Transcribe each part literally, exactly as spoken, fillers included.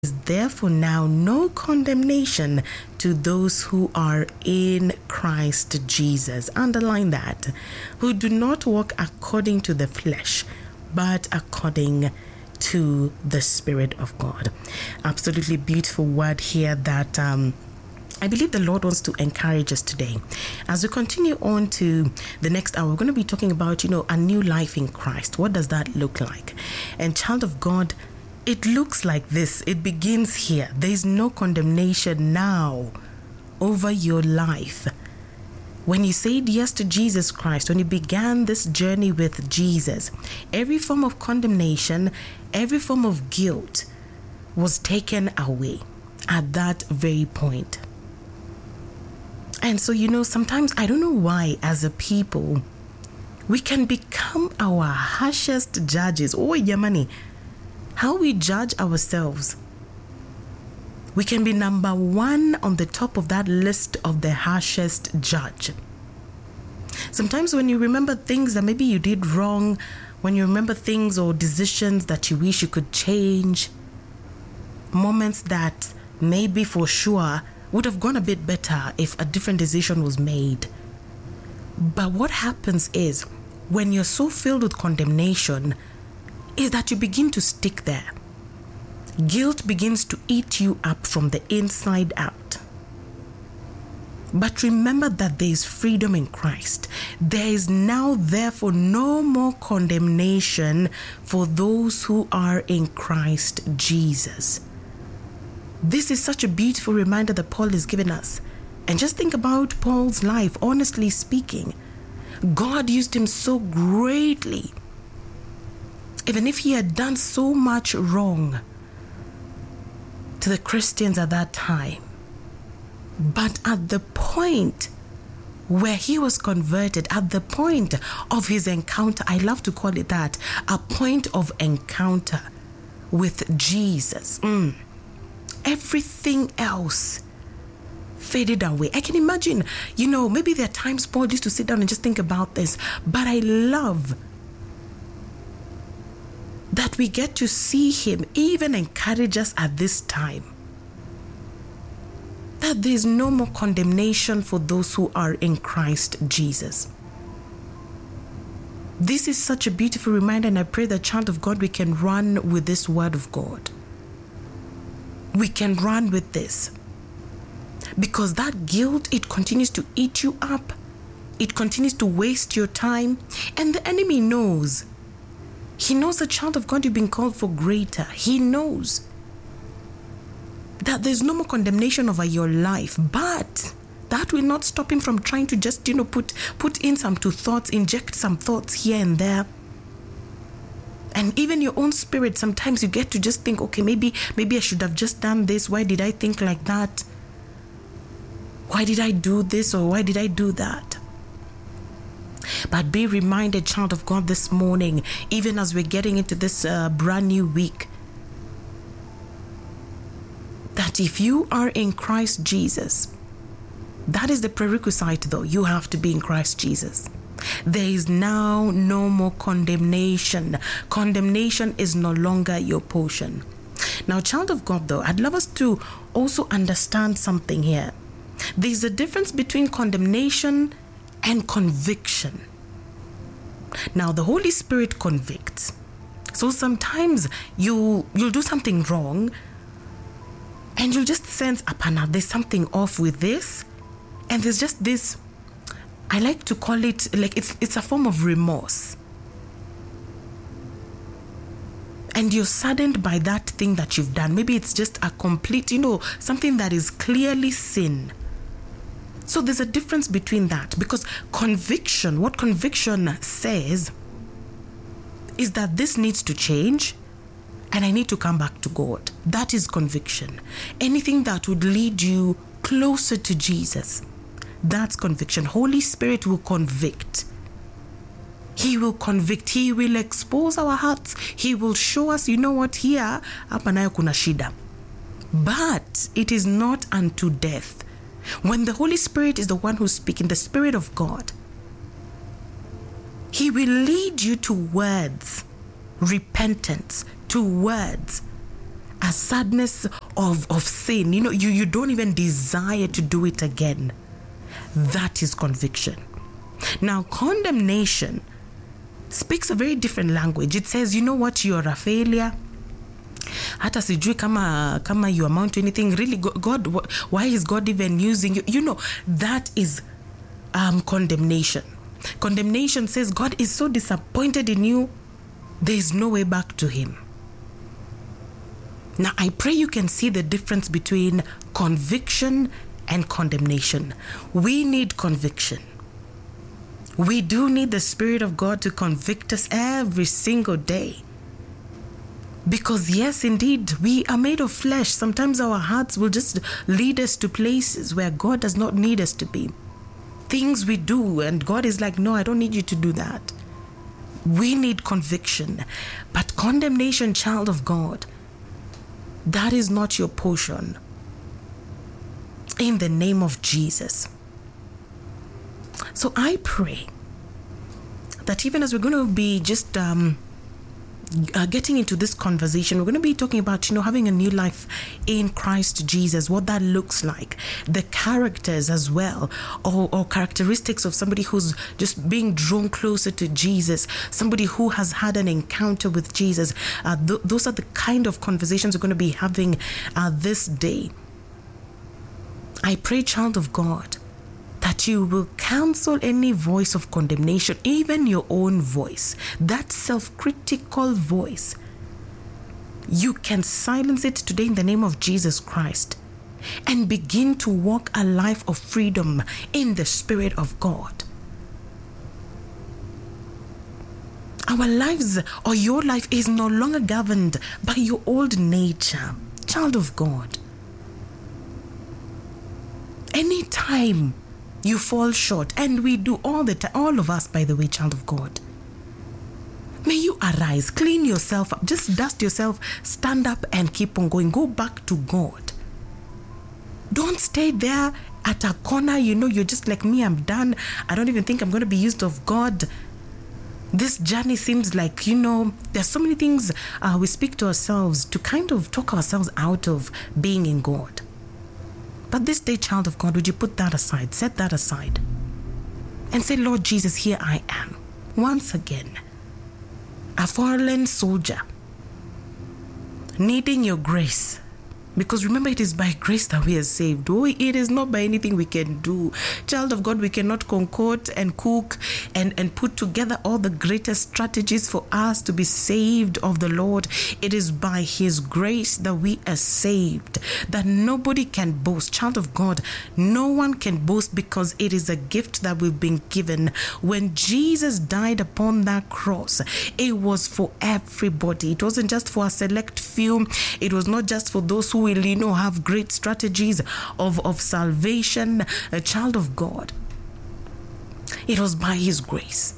Therefore now no condemnation to those who are in Christ Jesus. Underline that. Who do not walk according to the flesh, but according to the Spirit of God. Absolutely beautiful word here that um, I believe the Lord wants to encourage us today. As we continue on to the next hour, we're going to be talking about, you know, a new life in Christ. What does that look like? And child of God, it looks like this. It begins here. There is no condemnation now over your life. When you said yes to Jesus Christ, when you began this journey with Jesus, every form of condemnation, every form of guilt was taken away at that very point. And so, you know, sometimes I don't know why as a people, we can become our harshest judges. Oh, Yamani, how we judge ourselves. We can be number one on the top of that list of the harshest judge. Sometimes when you remember things that maybe you did wrong, when you remember things or decisions that you wish you could change, moments that maybe for sure would have gone a bit better if a different decision was made. But what happens is, when you're so filled with condemnation, is that you begin to stick there. Guilt begins to eat you up from the inside out. But remember that there is freedom in Christ. There is now, therefore, no more condemnation for those who are in Christ Jesus. This is such a beautiful reminder that Paul is giving us. And just think about Paul's life, honestly speaking. God used him so greatly. Even if he had done so much wrong to the Christians at that time. But at the point where he was converted, at the point of his encounter, I love to call it that, a point of encounter with Jesus. Mm. Everything else faded away. I can imagine, you know, maybe there are times Paul used to sit down and just think about this, but I love that we get to see him even encourage us at this time. That there is no more condemnation for those who are in Christ Jesus. This is such a beautiful reminder, and I pray that, child of God, we can run with this word of God. We can run with this. Because that guilt, it continues to eat you up. It continues to waste your time. And the enemy knows. He knows the child of God, you've been called for greater. He knows that there's no more condemnation over your life. But that will not stop him from trying to just, you know, put, put in some two thoughts, inject some thoughts here and there. And even your own spirit, sometimes you get to just think, okay, maybe, maybe I should have just done this. Why did I think like that? Why did I do this, or why did I do that? But be reminded, child of God, this morning, even as we're getting into this uh, brand new week, that if you are in Christ Jesus, that is the prerequisite though. You have to be in Christ Jesus. There is now no more condemnation. Condemnation is no longer your portion. Now, child of God, though, I'd love us to also understand something here. There's a difference between condemnation and conviction. Now, the Holy Spirit convicts. So sometimes you, you'll do something wrong and you'll just sense, Apana, there's something off with this. And there's just this, I like to call it, like it's it's a form of remorse. And you're saddened by that thing that you've done. Maybe it's just a complete, you know, something that is clearly sin. So there's a difference between that, because conviction, what conviction says is that this needs to change and I need to come back to God. That is conviction. Anything that would lead you closer to Jesus, that's conviction. Holy Spirit will convict. He will convict. He will expose our hearts. He will show us, you know what, here, hapa nayo kuna shida. But it is not unto death. When the Holy Spirit is the one who's speaking, the Spirit of God, He will lead you to words, repentance, to words a sadness of, of sin. You know, you, you don't even desire to do it again. That is conviction. Now, condemnation speaks a very different language. It says, you know what, you're a failure. Hata sijui kama, kama you amount to anything. Really, God, why is God even using you? You know, that is um, condemnation. Condemnation says God is so disappointed in you, there is no way back to him. Now, I pray you can see the difference between conviction and condemnation. We need conviction. We do need the Spirit of God to convict us every single day. Because yes, indeed, we are made of flesh. Sometimes our hearts will just lead us to places where God does not need us to be. Things we do, and God is like, no, I don't need you to do that. We need conviction. But condemnation, child of God, that is not your portion. In the name of Jesus. So I pray that even as we're going to be just um, uh, getting into this conversation, we're going to be talking about, you know, having a new life in Christ Jesus, what that looks like, the characters as well, or, or characteristics of somebody who's just being drawn closer to Jesus, somebody who has had an encounter with Jesus. Uh, th- those are the kind of conversations we're going to be having uh, this day. I pray, child of God, that you will cancel any voice of condemnation, even your own voice, that self-critical voice. You can silence it today in the name of Jesus Christ and begin to walk a life of freedom in the Spirit of God. Our lives, or your life, is no longer governed by your old nature, child of God. Anytime you fall short, and we do all the time, all of us, by the way, child of God, may you arise, clean yourself up, just dust yourself, stand up and keep on going. Go back to God. Don't stay there at a corner. You know, you're just like me, I'm done. I don't even think I'm going to be used of God. This journey seems like, you know, there's so many things uh, we speak to ourselves to kind of talk ourselves out of being in God. But this day, child of God, would you put that aside, set that aside, and say, Lord Jesus, here I am, once again, a fallen soldier, needing your grace. Because remember, it is by grace that we are saved. Oh, it is not by anything we can do. Child of God, we cannot concoct and cook and, and put together all the greatest strategies for us to be saved of the Lord. It is by His grace that we are saved, that nobody can boast. Child of God, no one can boast, because it is a gift that we've been given. When Jesus died upon that cross, it was for everybody. It wasn't just for a select few. It was not just for those who will, you know, have great strategies of, of salvation. A child of God, it was by His grace.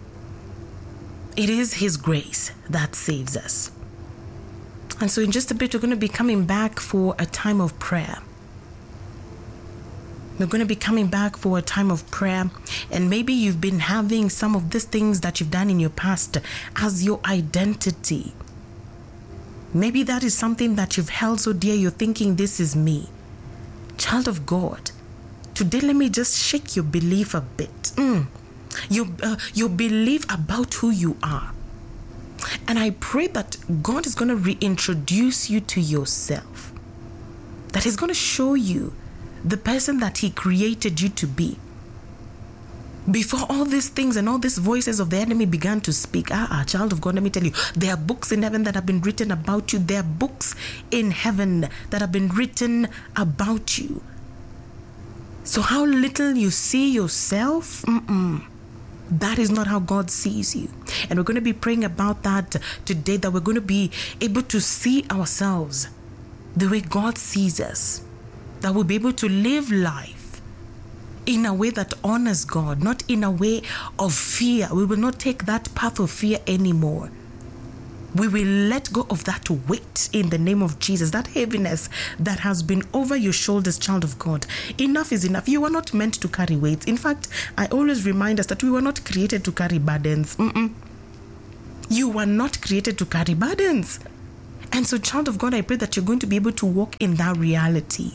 It is His grace that saves us. And so in just a bit, we're going to be coming back for a time of prayer. We're going to be coming back for a time of prayer. And maybe you've been having some of these things that you've done in your past as your identity. Maybe that is something that you've held so dear, you're thinking, this is me. Child of God, today let me just shake your belief a bit. Mm. Your, uh, your belief about who you are. And I pray that God is going to reintroduce you to yourself. That He's going to show you the person that He created you to be. Before all these things and all these voices of the enemy began to speak, ah, ah, child of God, let me tell you, there are books in heaven that have been written about you. There are books in heaven that have been written about you. So how little you see yourself, mm-mm, that is not how God sees you. And we're going to be praying about that today, that we're going to be able to see ourselves the way God sees us, that we'll be able to live life in a way that honors God, not in a way of fear. We will not take that path of fear anymore. We will let go of that weight in the name of Jesus, that heaviness that has been over your shoulders, child of God. Enough is enough. You were not meant to carry weights. In fact, I always remind us that we were not created to carry burdens. Mm-mm. You were not created to carry burdens. And so, child of God, I pray that you're going to be able to walk in that reality.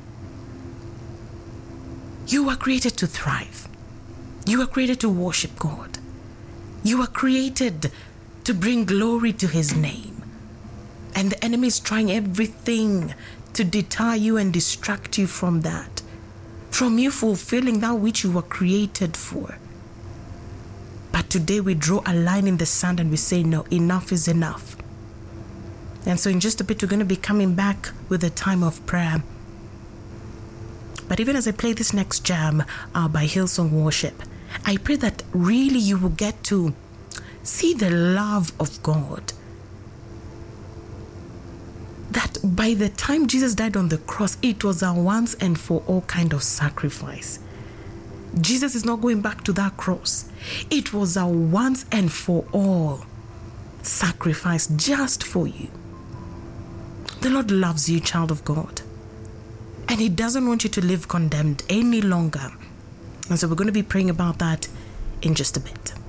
You were created to thrive. You were created to worship God. You were created to bring glory to his name. And the enemy is trying everything to deter you and distract you from that, from you fulfilling that which you were created for. But today we draw a line in the sand and we say, no, enough is enough. And so in just a bit, we're going to be coming back with a time of prayer. But even as I play this next jam uh, by Hillsong Worship, I pray that really you will get to see the love of God. That by the time Jesus died on the cross, it was a once and for all kind of sacrifice. Jesus is not going back to that cross. It was a once and for all sacrifice just for you. The Lord loves you, child of God. And he doesn't want you to live condemned any longer. And so we're going to be praying about that in just a bit.